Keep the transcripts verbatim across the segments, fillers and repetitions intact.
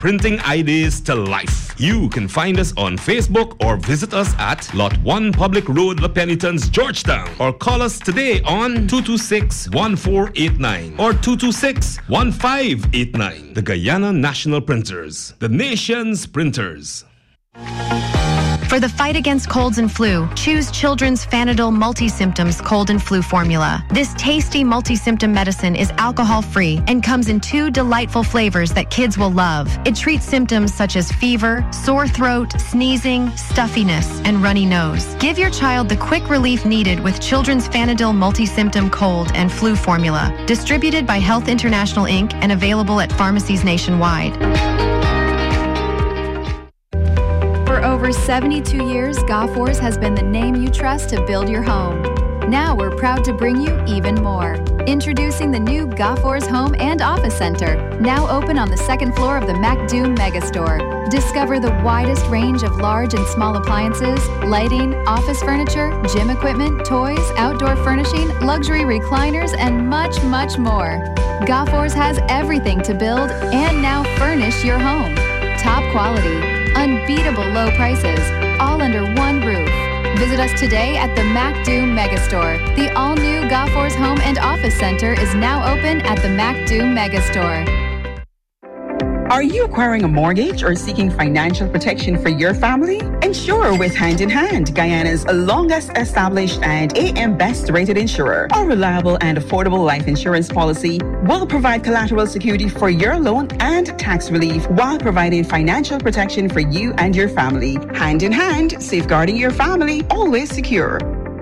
Printing ideas to life. You can find us on Facebook or visit us at Lot one Public Road, La Penitence, Georgetown. Or call us today on two two six, one four eight nine or two two six, one five eight nine. The Guyana National Printers, the nation's printers. For the fight against colds and flu, choose Children's Fanadol Multi-Symptoms Cold and Flu Formula. This tasty multi-symptom medicine is alcohol-free and comes in two delightful flavors that kids will love. It treats symptoms such as fever, sore throat, sneezing, stuffiness, and runny nose. Give your child the quick relief needed with Children's Fanadol Multi-Symptom Cold and Flu Formula. Distributed by Health International Incorporated and available at pharmacies nationwide. For over seventy-two years, Gophers has been the name you trust to build your home. Now we're proud to bring you even more. Introducing the new Gophers Home and Office Center, now open on the second floor of the MacDoom Megastore. Discover the widest range of large and small appliances, lighting, office furniture, gym equipment, toys, outdoor furnishing, luxury recliners, and much, much more. Gophers has everything to build and now furnish your home. Top quality, unbeatable low prices, all under one roof. Visit us today at the MacDoom Megastore. The all-new Gophers Home and Office Center is now open at the MacDoom Megastore. Are you acquiring a mortgage or seeking financial protection for your family? Insure with Hand in Hand, Guyana's longest established and A M best rated insurer. Our reliable and affordable life insurance policy will provide collateral security for your loan and tax relief while providing financial protection for you and your family. Hand in Hand, safeguarding your family, always secure.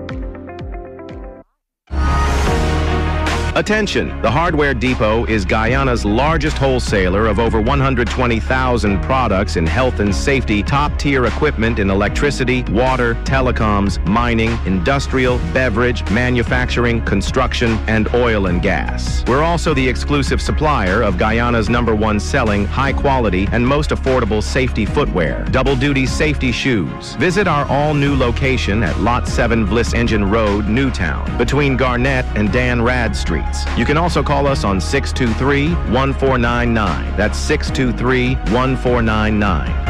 Attention! The Hardware Depot is Guyana's largest wholesaler of over one hundred twenty thousand products in health and safety, top-tier equipment in electricity, water, telecoms, mining, industrial, beverage, manufacturing, construction, and oil and gas. We're also the exclusive supplier of Guyana's number one selling, high-quality, and most affordable safety footwear, double-duty safety shoes. Visit our all-new location at Lot seven Bliss Engine Road, Newtown, between Garnett and Dan Rad Streets. You can also call us on six two three, one four nine nine. That's six two three, one four nine nine.